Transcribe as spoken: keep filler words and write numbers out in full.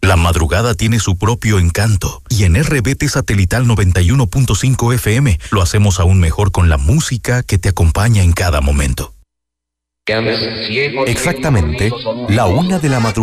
La madrugada tiene su propio encanto y en R B T Satelital noventa y uno punto cinco F M lo hacemos aún mejor con la música que te acompaña en cada momento. Exactamente, la una de la madrugada.